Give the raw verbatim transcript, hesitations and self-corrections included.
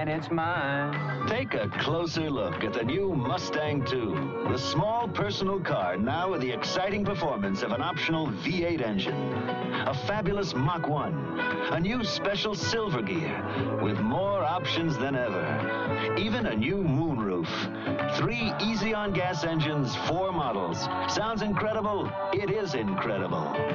and it's mine. Take a closer look at the new Mustang two, the small personal car now with the exciting performance of an optional V eight engine, a fabulous Mach one, a new special silver gear with more options than ever, even a new moonroof. Three easy-on gas engines, four models. Sounds incredible? It is incredible.